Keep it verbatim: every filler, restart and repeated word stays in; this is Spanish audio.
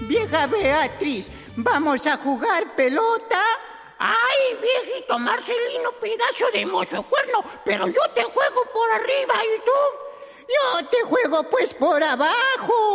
Vieja Beatriz, ¿vamos a jugar pelota? Ay, viejito Marcelino, pedazo de mozo cuerno, pero yo te juego por arriba, ¿y tú? Yo te juego pues por abajo.